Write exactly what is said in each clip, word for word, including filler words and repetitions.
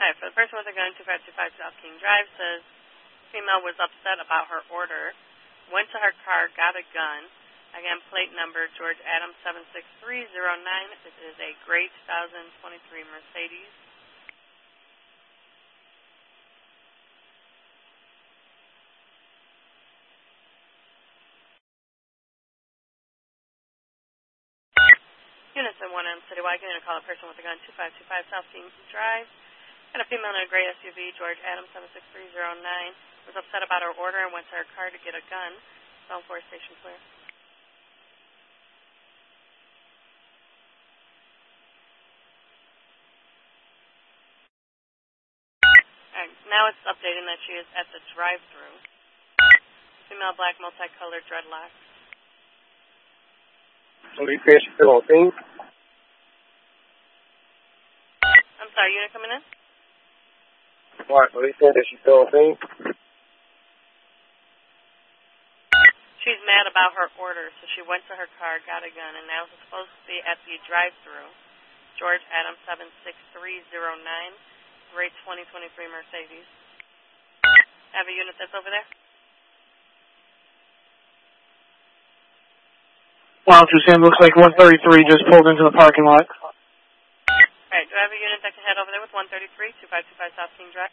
Hi, for the person with a gun, two five two five South King Drive, says female was upset about her order, went to her car, got a gun. Again, plate number George Adams seven six three zero nine. This is a gray two thousand twenty-three Mercedes. Units in one M Citywide, going to call a person with a gun, two five two five South King Drive. And a female in a gray S U V, George Adams seven six three zero nine, was upset about her order and went to her car to get a gun. Zone four station clear. Alright, now it's updating that she is at the drive-thru. Female black multicolored dreadlocks. Police Philippines. I'm sorry, unit coming in? What, police is she Philippines? She's mad about her order, so she went to her car, got a gun, and now is supposed to be at the drive-thru. George Adams seven six three zero nine, gray twenty twenty-three Mercedes. Have a unit that's over there? Wow, Sam, looks like one thirty-three just pulled into the parking lot. Alright, do I have a unit that can head over there with one thirty-three, two five two five South King Drive?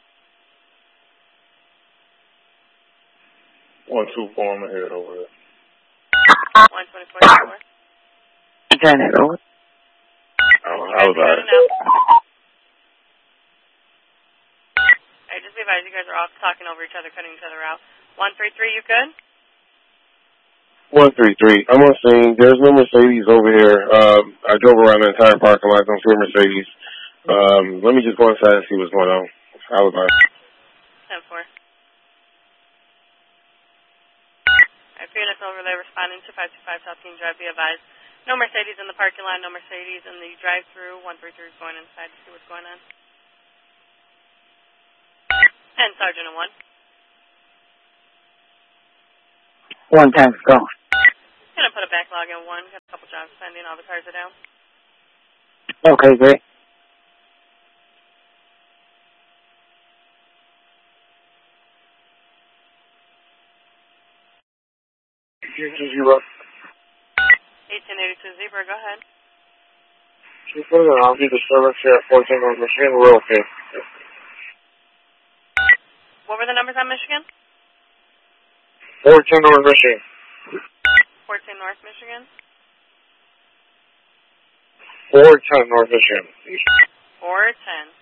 one two four, I'm going to head over there. one twenty-four, four. You can head over. Oh, I was out. Alright, just be advised, you guys are all talking over each other, cutting each other out. one three three, you good? one three three. I'm on scene. There's no Mercedes over here. Um, I drove around the entire parking lot. Don't see a Mercedes. Um, let me just go inside and see what's going on. I was on. ten four. Alright, for units over there responding to five two five South King Drive, be advised. No Mercedes in the parking lot, no Mercedes in the drive-thru. one three three is going inside to see what's going on. And Sergeant in one. One ten, go. Gonna put a backlog in one. Got a couple jobs pending. All the cars are down. Okay, great. Zero. eighteen eighty-two Zebra, go ahead. She says that I'll be the service here at fourteen North Michigan. We're okay. What were the numbers on Michigan? fourteen North Michigan. fourteen North Michigan. four ten North Michigan. four ten.